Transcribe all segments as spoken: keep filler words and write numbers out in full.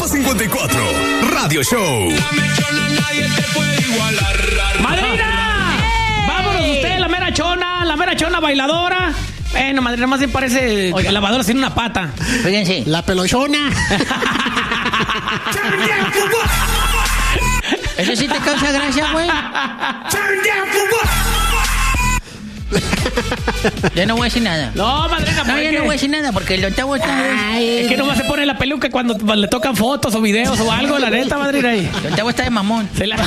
Depa cincuenta y cuatro, Radio Show. La mechona nadie te puede igualar. ¡Madrina! ¡Hey! ¡Vámonos usted, la mera chona, la mera chona bailadora! Bueno, madrina, más bien parece que la lavadora tiene una pata. Fíjense. La pelochona. ¿Eso sí te causa gracia, güey? Ya no voy a decir nada. No, madrina, No, ya no voy a decir nada porque el octavo está... Ay, es que nomás se pone la peluca cuando le tocan fotos o videos o algo, la neta, madrina. Ahí. El octavo está de mamón. Se la... Eh,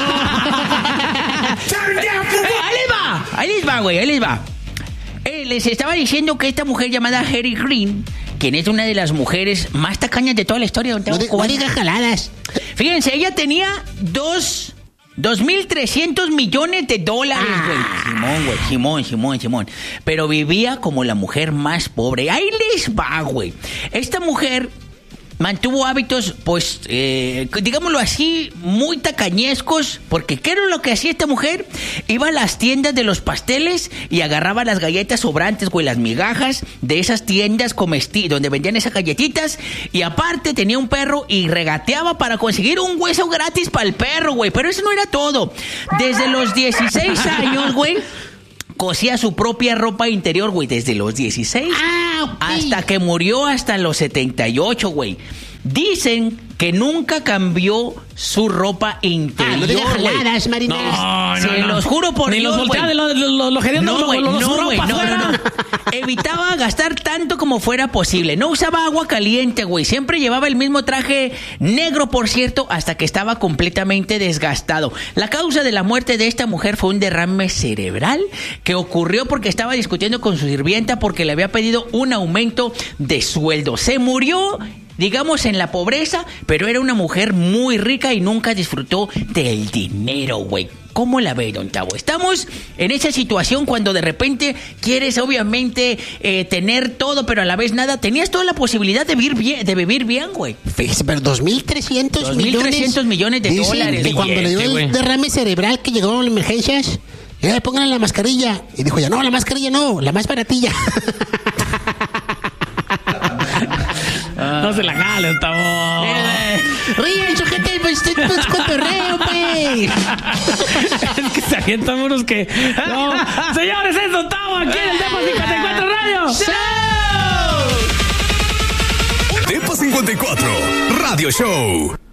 ahí les va, ahí les va, güey, ahí les va. Eh, les estaba diciendo que esta mujer llamada Harry Green, quien es una de las mujeres más tacañas de toda la historia. No, de, no digas jaladas. Fíjense, ella tenía dos... Dos mil trescientos millones de dólares, güey. Ah. Simón, güey. Simón, Simón, Simón. Pero vivía como la mujer más pobre. Ahí les va, güey. Esta mujer mantuvo hábitos, pues, eh, digámoslo así, muy tacañescos. Porque ¿qué era lo que hacía esta mujer? Iba a las tiendas de los pasteles y agarraba las galletas sobrantes, güey, las migajas de esas tiendas comestibles donde vendían esas galletitas. Y aparte tenía un perro y regateaba para conseguir un hueso gratis para el perro, güey. Pero eso no era todo. Desde los dieciséis años, güey, cosía su propia ropa interior, güey, desde los dieciséis ah, okay. hasta que murió hasta los setenta y ocho, güey. Dicen que nunca cambió su ropa interior. Ah, no digas jaladas, Marina. No, no, Se no. los juro por Ni Dios, los voltea de los lo, lo, lo, lo, no, güey, lo, lo, no, lo, güey, no, no, no. Evitaba gastar tanto como fuera posible. No usaba agua caliente, güey. Siempre llevaba el mismo traje negro, por cierto, hasta que estaba completamente desgastado. La causa de la muerte de esta mujer fue un derrame cerebral que ocurrió porque estaba discutiendo con su sirvienta porque le había pedido un aumento de sueldo. Se murió, digamos, en la pobreza, pero era una mujer muy rica y nunca disfrutó del dinero, güey. ¿Cómo la ve, don Tavo? Estamos en esa situación cuando de repente quieres, obviamente, eh, tener todo, pero a la vez nada. Tenías toda la posibilidad de vivir bien, de vivir bien, güey. Pero dos mil trescientos millones. dos mil trescientos millones de Dicen dólares. que cuando le dio el derrame cerebral que llegó a las emergencias, ya pónganle la mascarilla. Y dijo ya, no, la mascarilla no, la más baratilla. No se la jale, Tavo. Ríen, sujete, pues estoy pues, cotorreo, pues. Es que se avientan unos que... No. Señores, es Don Tavo aquí en el Depa cincuenta y cuatro Radio Show. Depa cincuenta y cuatro Radio Show.